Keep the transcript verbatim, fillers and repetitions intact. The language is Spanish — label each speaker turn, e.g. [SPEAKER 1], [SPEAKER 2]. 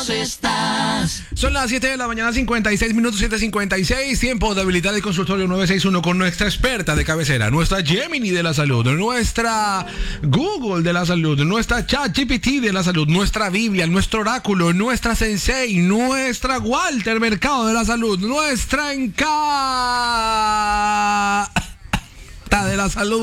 [SPEAKER 1] lejos estás.
[SPEAKER 2] Son las siete de la mañana, cincuenta y seis minutos, siete cincuenta y seis. Tiempo de habilitar el consultorio nueve seis uno con nuestra experta de cabecera, nuestra Gemini de la salud, nuestra Google de la salud, nuestra ChatGPT de la salud, nuestra Biblia, nuestro oráculo, nuestra Sensei, nuestra Walter Mercado de la salud, nuestra Encarta de la salud.